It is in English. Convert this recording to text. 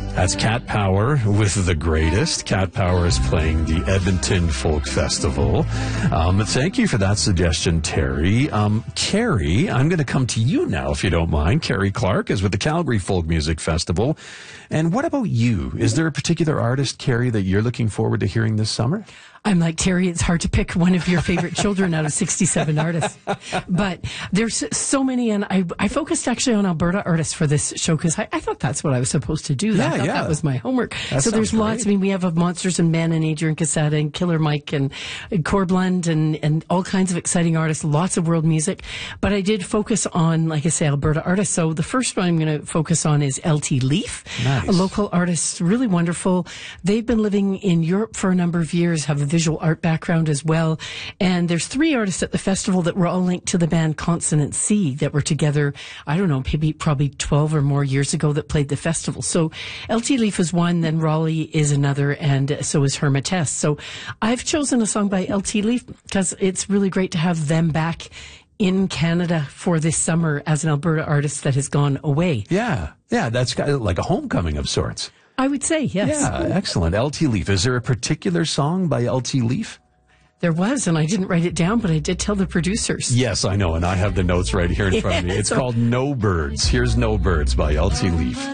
That's Cat Power with The Greatest. Cat Power is playing the Edmonton Folk Festival. Thank you for that suggestion, Terry. Carrie, I'm going to come to you now, if you don't mind. Carrie Clark is with the Calgary Folk Music Festival. And what about you? Is there a particular artist, Carrie, that you're looking forward to hearing this summer? I'm like, Terry, it's hard to pick one of your favorite children out of 67 artists. But there's so many, and I focused actually on Alberta artists for this show because I thought that's what I was supposed to do. I thought that was my homework. So there's lots. I mean, we have Monsters and Men and Adrian Cassetta and Killer Mike and Corblund and all kinds of exciting artists, lots of world music. But I did focus on, like I say, Alberta artists. So the first one I'm going to focus on is LT Leaf, a local artist, really wonderful. They've been living in Europe for a number of years, have a visual art background as well. And there's 3 artists at the festival that were all linked to the band Consonant C that were together, I don't know, probably 12 or more years ago that played the festival. So LT Leaf is one, then Raleigh is another, and so is Hermitess. So I've chosen a song by LT Leaf because it's really great to have them back in Canada for this summer as an Alberta artist that has gone away. Yeah, that's kind of like a homecoming of sorts. I would say, yes. Yeah, excellent. LT Leaf. Is there a particular song by LT Leaf? There was, and I didn't write it down, but I did tell the producers. Yes, I know, and I have the notes right here in front of me. It's called No Birds. Here's No Birds by LT Leaf.